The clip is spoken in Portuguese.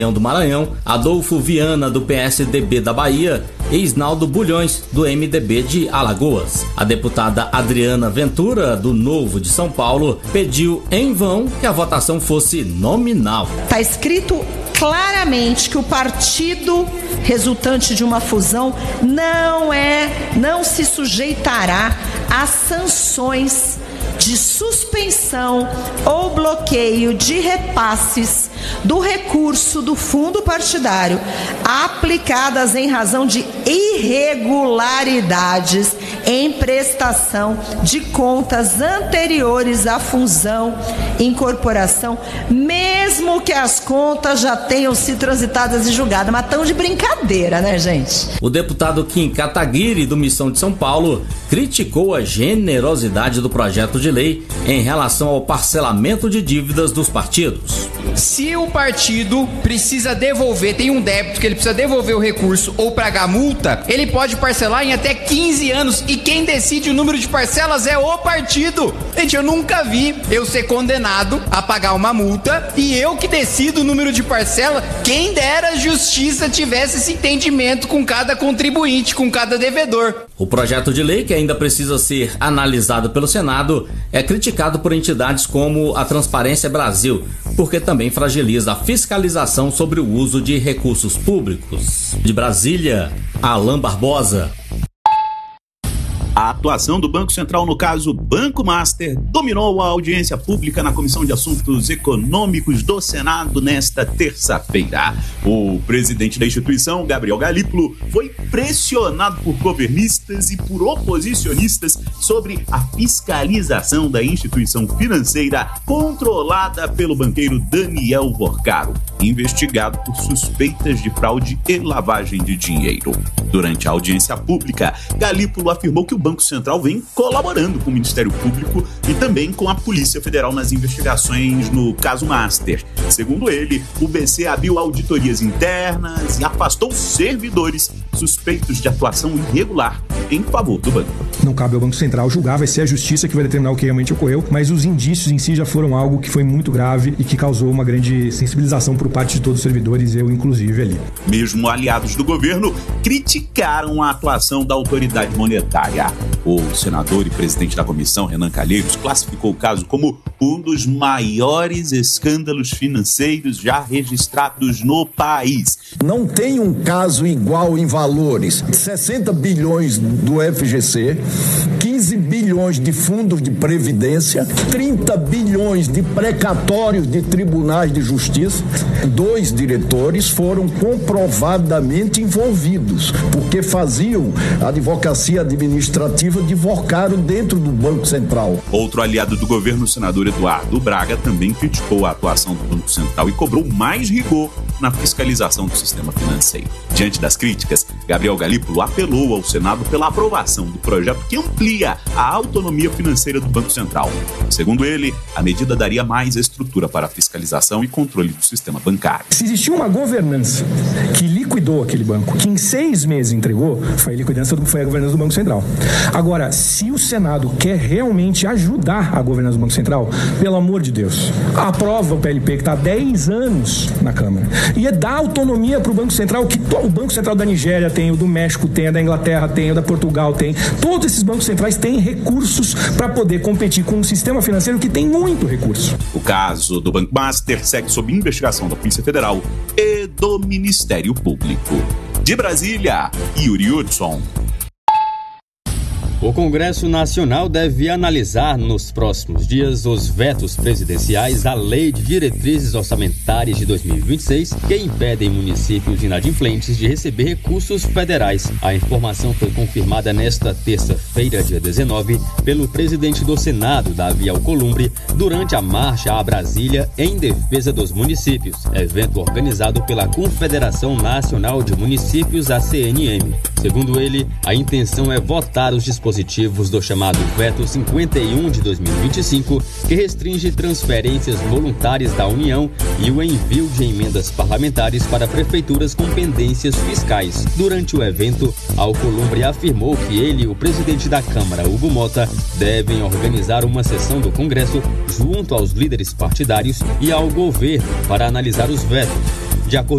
do Maranhão, Adolfo Viana, do PSDB da Bahia, e Isnaldo Bulhões, do MDB de Alagoas. A deputada Adriana Ventura, do Novo de São Paulo, pediu em vão que a votação fosse nominal. Está escrito claramente que o partido resultante de uma fusão não se sujeitará a sanções de suspensão ou bloqueio de repasses do recurso do fundo partidário aplicadas em razão de irregularidades em prestação de contas anteriores à fusão e incorporação, mesmo que as contas já tenham sido transitadas e julgadas. Mas tão de brincadeira, né, gente? O deputado Kim Kataguiri, do Missão de São Paulo, criticou a generosidade do projeto de lei em relação ao parcelamento de dívidas dos partidos. Se o partido precisa devolver, tem um débito que ele precisa devolver o recurso ou pagar multa, ele pode parcelar em até 15 anos e quem decide o número de parcelas é o partido. Gente, eu nunca vi eu ser condenado a pagar uma multa e eu que decido o número de parcela. Quem dera a justiça tivesse esse entendimento com cada contribuinte, com cada devedor. O projeto de lei, que ainda precisa ser analisado pelo Senado, é criticado por entidades como a Transparência Brasil, porque também fragiliza a fiscalização sobre o uso de recursos públicos. De Brasília, Alain Barbosa. A atuação do Banco Central no caso Banco Master dominou a audiência pública na Comissão de Assuntos Econômicos do Senado nesta terça-feira. O presidente da instituição, Gabriel Galípolo, foi pressionado por governistas e por oposicionistas sobre a fiscalização da instituição financeira controlada pelo banqueiro Daniel Vorcaro, investigado por suspeitas de fraude e lavagem de dinheiro. Durante a audiência pública, Galípolo afirmou que o Banco Central vem colaborando com o Ministério Público e também com a Polícia Federal nas investigações no caso Master. Segundo ele, o BC abriu auditorias internas e afastou servidores suspeitos de atuação irregular em favor do banco. Não cabe ao Banco Central julgar, vai ser a Justiça que vai determinar o que realmente ocorreu, mas os indícios em si já foram algo que foi muito grave e que causou uma grande sensibilização por parte de todos os servidores, eu inclusive ali. Mesmo aliados do governo criticaram a atuação da autoridade monetária. O senador e presidente da comissão, Renan Calheiros, classificou o caso como um dos maiores escândalos financeiros já registrados no país. Não tem um caso igual em valores. 60 bilhões do FGC, 15 bilhões de fundos de previdência, 30 bilhões de precatórios de tribunais de justiça. 2 diretores foram comprovadamente envolvidos, porque faziam advocacia administrativa de Vorcaro dentro do Banco Central. Outro aliado do governo, o senador Eduardo Braga, também criticou a atuação do Banco Central e cobrou mais rigor na fiscalização do sistema financeiro. Diante das críticas, Gabriel Galípolo apelou ao Senado pela aprovação do projeto que amplia a autonomia financeira do Banco Central. Segundo ele, a medida daria mais estrutura para a fiscalização e controle do sistema bancário. Se existiu uma governança que liquidou aquele banco, que em 6 meses entregou, foi a governança do Banco Central. Agora, se o Senado quer realmente ajudar a governança do Banco Central, pelo amor de Deus, aprova o PLP que está há 10 anos na Câmara e dá autonomia para o Banco Central, que o Banco Central da Nigéria tem, o do México tem, o da Inglaterra tem, o da Portugal tem. Todos esses bancos centrais têm recursos para poder competir com um sistema financeiro que tem muito recurso. O caso do Banco Master segue sob investigação da Polícia Federal e do Ministério Público. De Brasília, Yuri Hudson. O Congresso Nacional deve analisar nos próximos dias os vetos presidenciais à Lei de Diretrizes Orçamentárias de 2026, que impedem municípios inadimplentes de receber recursos federais. A informação foi confirmada nesta terça-feira, dia 19, pelo presidente do Senado, Davi Alcolumbre, durante a marcha a Brasília em defesa dos municípios, evento organizado pela Confederação Nacional de Municípios, a CNM. Segundo ele, a intenção é votar os dispositivos do chamado Veto 51 de 2025, que restringe transferências voluntárias da União e o envio de emendas parlamentares para prefeituras com pendências fiscais. Durante o evento, Alcolumbre afirmou que ele e o presidente da Câmara, Hugo Mota, devem organizar uma sessão do Congresso junto aos líderes partidários e ao governo para analisar os vetos. De acordo